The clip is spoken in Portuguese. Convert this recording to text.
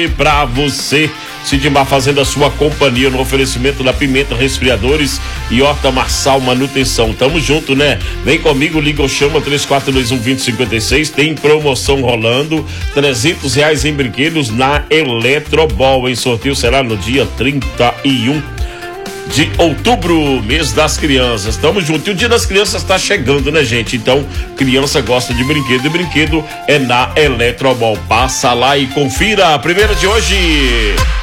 Pra você, Sidmar fazendo a sua companhia no oferecimento da Pimenta Resfriadores e Horta Marçal Manutenção. Tamo junto, né? Vem comigo, liga ou chama 3421-2056. Tem promoção rolando, R$300 em brinquedos na Eletrobol. Em sorteio será no dia 31 de outubro, mês das crianças. Tamo junto. E o dia das crianças tá chegando, né, gente? Então, criança gosta de brinquedo e brinquedo é na Eletrobol. Passa lá e confira a primeira de hoje.